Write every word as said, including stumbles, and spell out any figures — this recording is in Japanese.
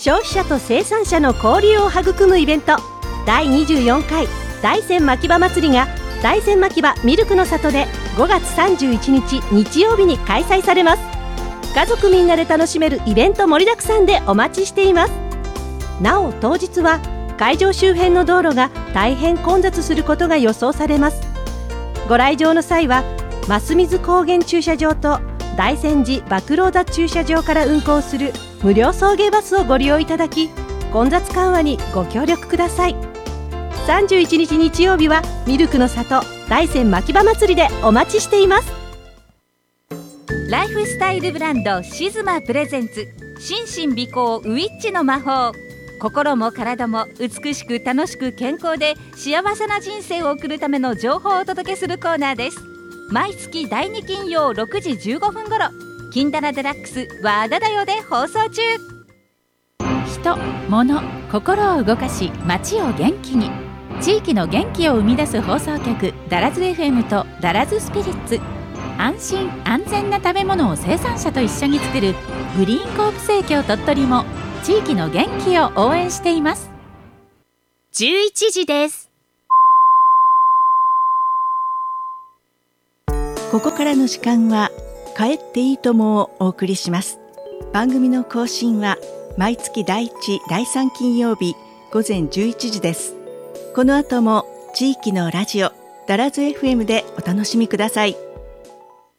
消費者と生産者の交流を育むイベントだいにじゅうよんかい大山牧場祭りが大山牧場ミルクの里でごがつさんじゅういちにち日曜日に開催されます。家族みんなで楽しめるイベント盛りだくさんでお待ちしています。なお当日は会場周辺の道路が大変混雑することが予想されます。ご来場の際は増水高原駐車場と大山寺麦老座駐車場から運行する無料送迎バスをご利用いただき、混雑緩和にご協力ください。さんじゅういちにち日曜日はミルクの里大山牧場祭りでお待ちしています。 ライフスタイルブランドシズマプレゼンツ心身美行ウィッチの魔法。心も体も美しく楽しく健康で幸せな人生を送るための情報をお届けするコーナーです。毎月だいに金曜ろくじじゅうごふん頃、金ダラデラックス和田だよで放送中。人、物、心を動かし街を元気に、地域の元気を生み出す放送局ダラズ エフエム とダラズスピリッツ。安心安全な食べ物を生産者と一緒に作るグリーンコープ生協鳥取も地域の元気を応援しています。じゅういちじです。 ここからの時間は帰っていいともをお送りします。番組の更新は毎月だいいち、だいさん金曜日ごぜんじゅういちじです。この後も地域のラジオダラズ エフエム でお楽しみください。